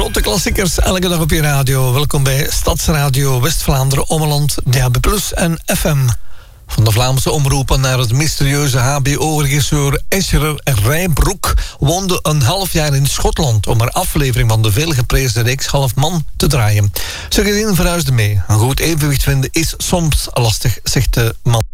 Grote klassiekers, elke dag op je radio. Welkom bij Stadsradio West-Vlaanderen, Ommeland, DAB+, en FM. Van de Vlaamse omroepen naar het mysterieuze HBO-regisseur Escher Rijbroek woonde een half jaar in Schotland om een aflevering van de veelgeprezen reeks Half Man te draaien. Zijn gezin verhuisde mee. Een goed evenwicht vinden is soms lastig, zegt de man.